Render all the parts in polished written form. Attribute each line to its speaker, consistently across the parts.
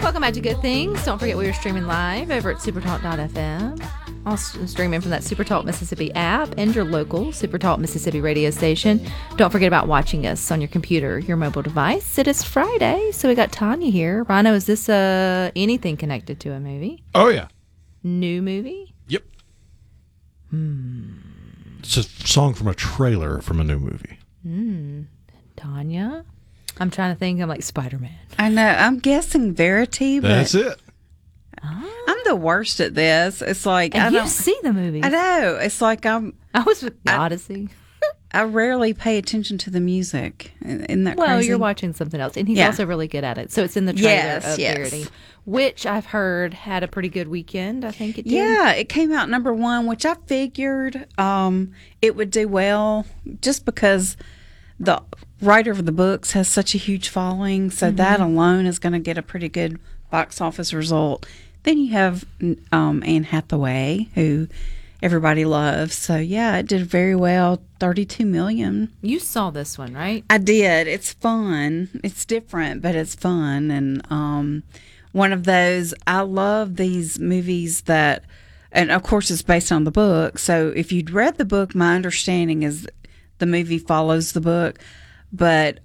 Speaker 1: Welcome back to Good Things. Don't forget we are streaming live over at supertalk.fm. Also streaming from that Supertalk Mississippi app and your local Supertalk Mississippi radio station. Don't forget about watching us on your computer, your mobile device. It is Friday, so we got Tanya here. Rhino, is this anything connected to a movie?
Speaker 2: Oh, yeah.
Speaker 1: New movie?
Speaker 2: Yep. It's a song from a trailer from a new movie.
Speaker 1: Tanya? I'm trying to think. I'm like Spider-Man.
Speaker 3: I know. I'm guessing Verity, but
Speaker 2: That's it.
Speaker 3: I'm the worst at this. It's like
Speaker 1: And
Speaker 3: I
Speaker 1: you
Speaker 3: don't
Speaker 1: see the movies.
Speaker 3: I know. It's like
Speaker 1: I was with the Odyssey.
Speaker 3: I rarely pay attention to the music. Isn't that
Speaker 1: Well,
Speaker 3: crazy?
Speaker 1: you're watching something else. And he's
Speaker 3: Yeah.
Speaker 1: also really good at it. So it's in the trailer
Speaker 3: Yes,
Speaker 1: of
Speaker 3: yes.
Speaker 1: Verity, which I've heard had a pretty good weekend. I think it did.
Speaker 3: Yeah, it came out number 1, which I figured it would do well just because the writer of the books has such a huge following. So that alone is going to get a pretty good box office result. Then you have Anne Hathaway, who everybody loves. So, yeah, it did very well, $32 million.
Speaker 1: You saw this one, right?
Speaker 3: I did. It's fun. It's different, but it's fun. And one of those, I love these movies that, and of course it's based on the book. So if you'd read the book, my understanding is the movie follows the book. But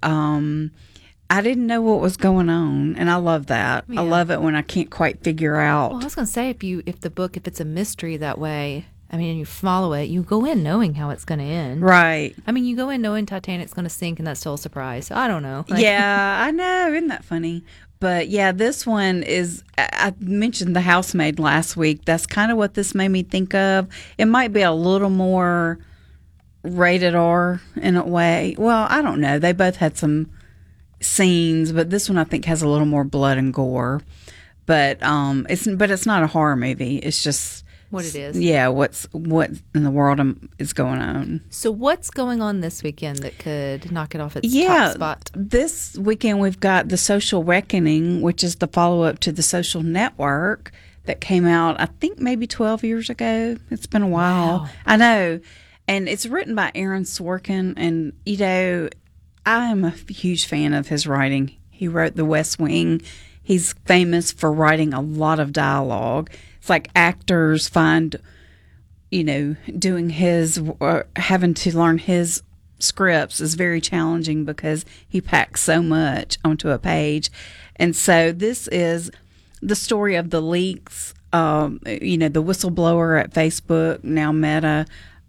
Speaker 3: I didn't know what was going on, and I love that.
Speaker 1: Yeah.
Speaker 3: I love it when I can't quite figure out.
Speaker 1: Well, I was going to say, if it's a mystery that way, I mean, and you follow it, you go in knowing how it's going to end.
Speaker 3: Right.
Speaker 1: I mean, you go in knowing Titanic's going to sink, and that's still a surprise. So I don't know. Like,
Speaker 3: Yeah, I know. Isn't that funny? But yeah, this one is, I mentioned The Housemaid last week. That's kind of what this made me think of. It might be a little more rated R in a way. Well, I don't know. They both had some scenes, but this one I think has a little more blood and gore. But it's not a horror movie. It's just
Speaker 1: what it is.
Speaker 3: Yeah, what in the world is going on.
Speaker 1: So what's going on this weekend that could knock it off its top spot?
Speaker 3: This weekend we've got The Social Reckoning, which is the follow-up to The Social Network that came out, I think, maybe 12 years ago. It's been a while.
Speaker 1: Wow.
Speaker 3: I know. And it's written by Aaron Sorkin. And, you know, I'm a huge fan of his writing. He wrote The West Wing. He's famous for writing a lot of dialogue. It's like actors find, you know, doing having to learn his scripts is very challenging because he packs so much onto a page. And so this is the story of the leaks, you know, the whistleblower at Facebook, now Meta,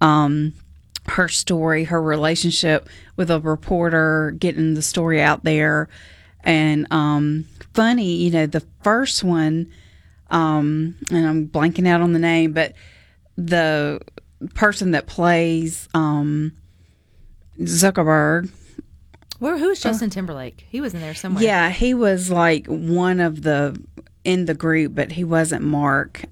Speaker 3: her story, her relationship with a reporter, getting the story out there. And funny, you know, the first one, and I'm blanking out on the name, but the person that plays Zuckerberg.
Speaker 1: Who's Justin Timberlake? He was in there somewhere.
Speaker 3: Yeah, he was like one of in the group, but he wasn't Mark.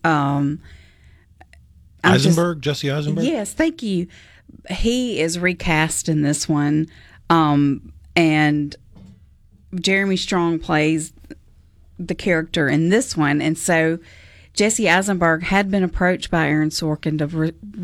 Speaker 2: Jesse Eisenberg?
Speaker 3: Yes, thank you. He is recast in this one. And Jeremy Strong plays the character in this one. And so Jesse Eisenberg had been approached by Aaron Sorkin to